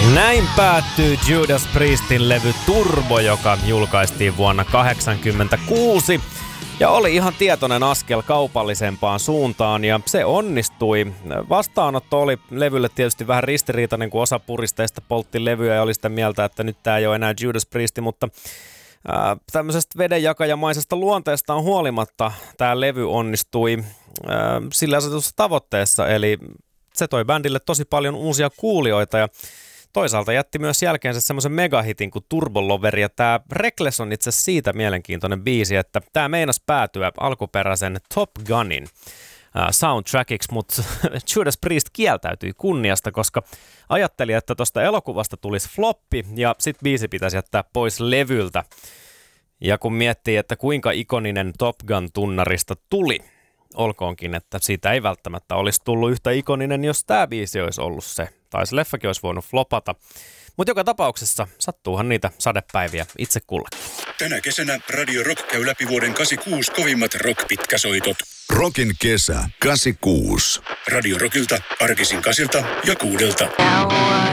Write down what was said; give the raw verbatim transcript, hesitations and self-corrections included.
Näin päättyy Judas Priestin levy Turbo, joka julkaistiin vuonna kahdeksankymmentäkuusi. Ja oli ihan tietoinen askel kaupallisempaan suuntaan ja se onnistui. Vastaanotto oli levylle tietysti vähän ristiriitainen, kun osa puristeista poltti levyä ja oli sitä mieltä, että nyt tää ei ole enää Judas Priest, mutta ää, tämmöisestä vedenjakajamaisesta luonteestaan huolimatta tämä levy onnistui ää, sillä asetussa tavoitteessa, eli se toi bändille tosi paljon uusia kuulijoita ja toisaalta jätti myös jälkeensä semmoisen megahitin kuin Turbo Lover, ja tämä Reckless on itse asiassa siitä mielenkiintoinen biisi, että tämä meinasi päätyä alkuperäisen Top Gunin äh, soundtrackiksi, mutta Judas Priest kieltäytyi kunniasta, koska ajatteli, että tuosta elokuvasta tulisi floppi ja sit biisi pitäisi jättää pois levyltä. Ja kun miettii, että kuinka ikoninen Top Gun tunnarista tuli, olkoonkin, että siitä ei välttämättä olisi tullut yhtä ikoninen, jos tämä biisi olisi ollut se. Tai se leffakin olisi voinut flopata. Mutta joka tapauksessa sattuuhan niitä sadepäiviä itse kullekin. Tänä kesänä Radio Rock käy läpi vuoden kahdeksankymmentäkuusi kovimmat rock-pitkäsoitot. Rockin kesä kahdeksankymmentäkuusi. Radio Rockilta arkisin kasilta ja kuudelta. Now what